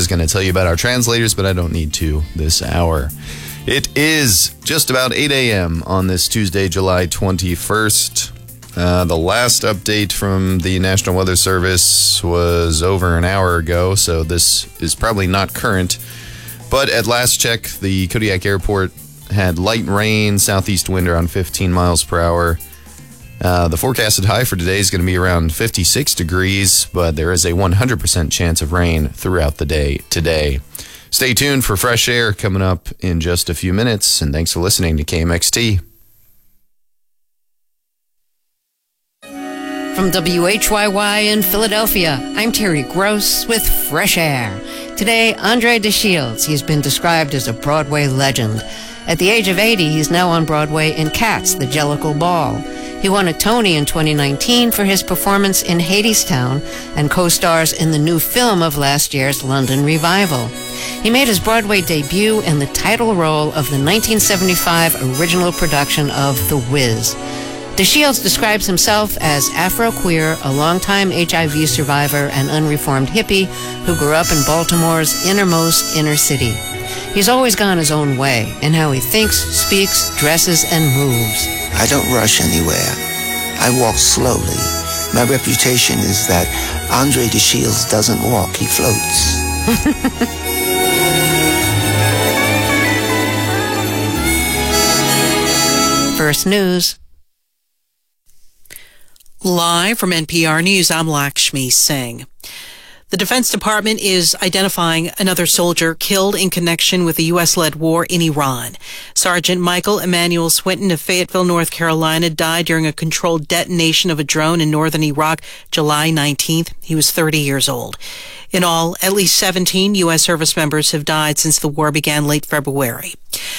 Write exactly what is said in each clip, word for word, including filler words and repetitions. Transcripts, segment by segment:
was going to tell you about our translators, but I don't need to this hour. It is just about eight a.m. on this Tuesday, July twenty-first. Uh, the last update from the National Weather Service was over an hour ago, so this is probably not current. But at last check, the Kodiak Airport had light rain, southeast wind around fifteen miles per hour. Uh, the forecasted high for today is going to be around fifty-six degrees, but there is a one hundred percent chance of rain throughout the day today. Stay tuned for fresh air coming up in just a few minutes, and thanks for listening to K M X T. From W H Y Y in Philadelphia, I'm Terry Gross with Fresh Air. Today, Andre DeShields. He's been described as a Broadway legend. At the age of eighty, he's now on Broadway in Cats, the Jellicle Ball. He won a Tony in twenty nineteen for his performance in Hadestown and co-stars in the new film of last year's London revival. He made his Broadway debut in the title role of the nineteen seventy-five original production of The Wiz. DeShields describes himself as Afro-queer, a longtime H I V survivor and unreformed hippie who grew up in Baltimore's innermost inner city. He's always gone his own way in how he thinks, speaks, dresses, and moves. I don't rush anywhere. I walk slowly. My reputation is that Andre DeShields doesn't walk, he floats. First News. Live from N P R News, I'm Lakshmi Singh. The Defense Department is identifying another soldier killed in connection with the U S-led war in Iran. Sergeant Michael Emmanuel Swinton of Fayetteville, North Carolina, died during a controlled detonation of a drone in northern Iraq July nineteenth. He was thirty years old. In all, at least seventeen U S service members have died since the war began late February.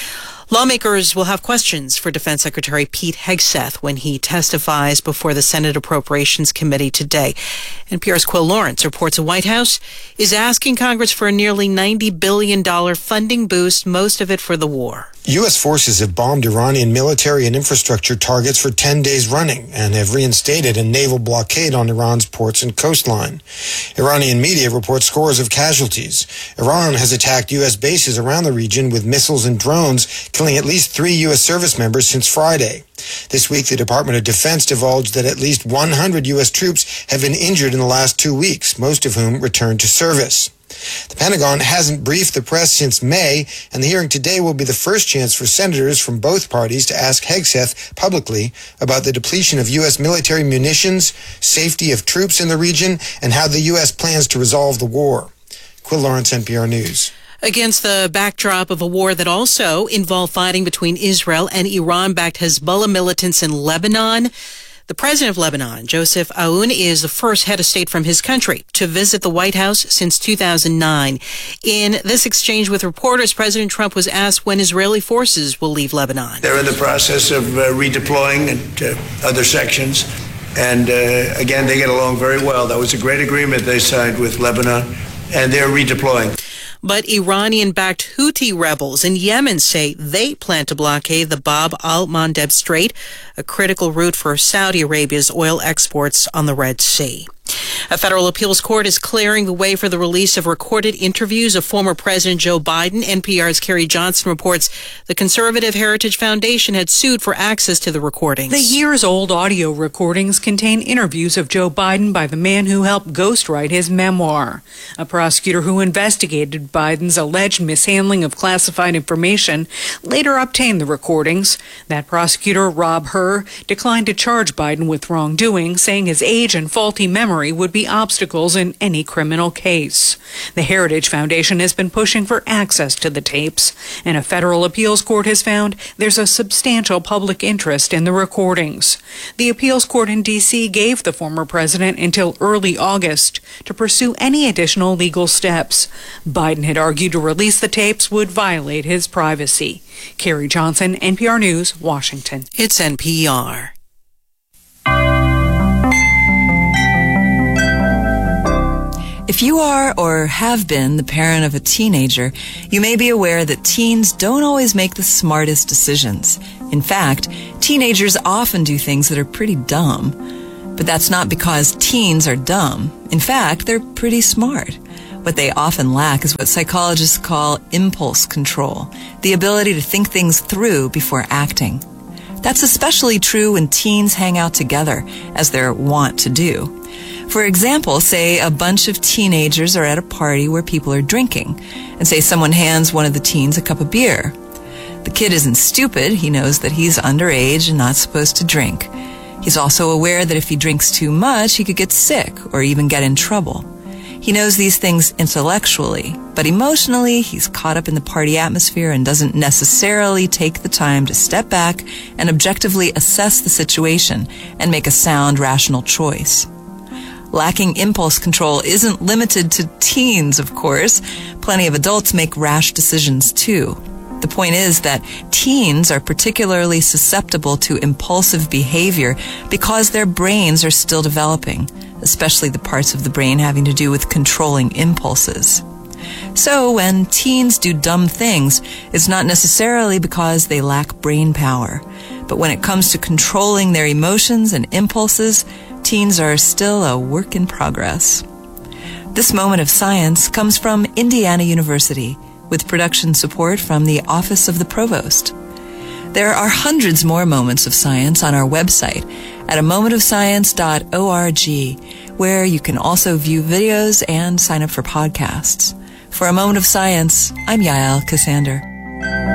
Lawmakers will have questions for Defense Secretary Pete Hegseth when he testifies before the Senate Appropriations Committee today. N P R's Quill Lawrence reports the White House is asking Congress for a nearly ninety billion dollars funding boost, most of it for the war. U S forces have bombed Iranian military and infrastructure targets for ten days running and have reinstated a naval blockade on Iran's ports and coastline. Iranian media report scores of casualties. Iran has attacked U S bases around the region with missiles and drones, killing at least three U S service members since Friday. This week, the Department of Defense divulged that at least one hundred U S troops have been injured in the last two weeks, most of whom returned to service. The Pentagon hasn't briefed the press since May, and the hearing today will be the first chance for senators from both parties to ask Hegseth publicly about the depletion of U S military munitions, safety of troops in the region, and how the U S plans to resolve the war. Quill Lawrence, N P R News. Against the backdrop of a war that also involved fighting between Israel and Iran-backed Hezbollah militants in Lebanon, the president of Lebanon, Joseph Aoun, is the first head of state from his country to visit the White House since two thousand nine. In this exchange with reporters, President Trump was asked when Israeli forces will leave Lebanon. They're in the process of uh, redeploying into other sections. And uh, again, they get along very well. That was a great agreement they signed with Lebanon, and they're redeploying. But Iranian-backed Houthi rebels in Yemen say they plan to blockade the Bab al-Mandeb Strait, a critical route for Saudi Arabia's oil exports on the Red Sea. A federal appeals court is clearing the way for the release of recorded interviews of former President Joe Biden. N P R's Carrie Johnson reports the Conservative Heritage Foundation had sued for access to the recordings. The years-old audio recordings contain interviews of Joe Biden by the man who helped ghostwrite his memoir. A prosecutor who investigated Biden's alleged mishandling of classified information later obtained the recordings. That prosecutor, Rob Hur, declined to charge Biden with wrongdoing, saying his age and faulty memory would be obstacles in any criminal case. The Heritage Foundation has been pushing for access to the tapes, and a federal appeals court has found there's a substantial public interest in the recordings. The appeals court in D C gave the former president until early August to pursue any additional legal steps. Biden had argued to release the tapes would violate his privacy. Carrie Johnson, N P R News, Washington. It's N P R. If you are or have been the parent of a teenager, you may be aware that teens don't always make the smartest decisions. In fact, teenagers often do things that are pretty dumb. But that's not because teens are dumb. In fact, they're pretty smart. What they often lack is what psychologists call impulse control, the ability to think things through before acting. That's especially true when teens hang out together, as they're wont to do. For example, say a bunch of teenagers are at a party where people are drinking, and say someone hands one of the teens a cup of beer. The kid isn't stupid. He knows that he's underage and not supposed to drink. He's also aware that if he drinks too much, he could get sick or even get in trouble. He knows these things intellectually, but emotionally, he's caught up in the party atmosphere and doesn't necessarily take the time to step back and objectively assess the situation and make a sound, rational choice. Lacking impulse control isn't limited to teens, of course. Plenty of adults make rash decisions, too. The point is that teens are particularly susceptible to impulsive behavior because their brains are still developing, especially the parts of the brain having to do with controlling impulses. So when teens do dumb things, it's not necessarily because they lack brain power. But when it comes to controlling their emotions and impulses, teens are still a work in progress. This moment of science comes from Indiana University, with production support from the Office of the Provost. There are hundreds more moments of science on our website at a moment of science dot org, where you can also view videos and sign up for podcasts. For A Moment of Science, I'm Yael Cassander.